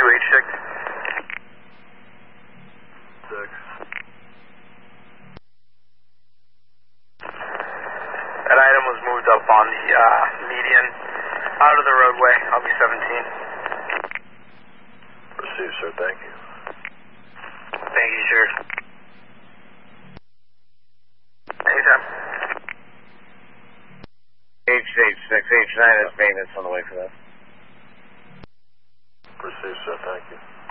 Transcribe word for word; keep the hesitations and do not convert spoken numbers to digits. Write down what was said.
two H six. Six. That item was moved up on the uh, median out of the roadway. I'll be seventeen. Received, sir. Thank you. Thank you, sir. Anytime. H eight six, H nine has maintenance on the way for that. Received, sir. Thank you.